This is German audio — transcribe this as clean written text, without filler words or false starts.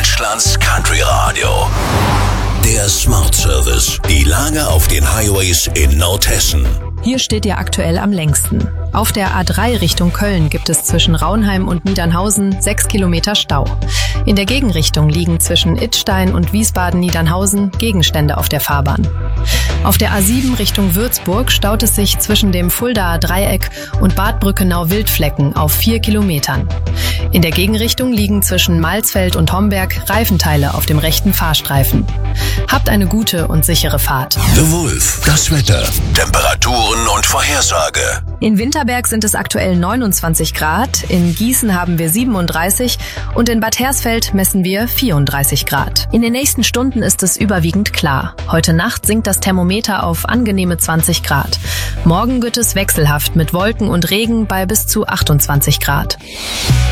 Deutschlands Country Radio. Der Smart Service. Die Lage auf den Highways in Nordhessen. Hier steht ihr aktuell am längsten. Auf der A3 Richtung Köln gibt es zwischen Raunheim und Niedernhausen 6 Kilometer Stau. In der Gegenrichtung liegen zwischen Idstein und Wiesbaden-Niedernhausen Gegenstände auf der Fahrbahn. Auf der A7 Richtung Würzburg staut es sich zwischen dem Fuldaer Dreieck und Bad Brückenau-Wildflecken auf 4 Kilometern. In der Gegenrichtung liegen zwischen Malsfeld und Homberg Reifenteile auf dem rechten Fahrstreifen. Habt eine gute und sichere Fahrt. The Wolf. Das Wetter. Temperaturen und Vorhersage. In Winterberg sind es aktuell 29 Grad, in Gießen haben wir 37 und in Bad Hersfeld messen wir 34 Grad. In den nächsten Stunden ist es überwiegend klar. Heute Nacht sinkt das Thermometer auf angenehme 20 Grad. Morgen wird es wechselhaft mit Wolken und Regen bei bis zu 28 Grad.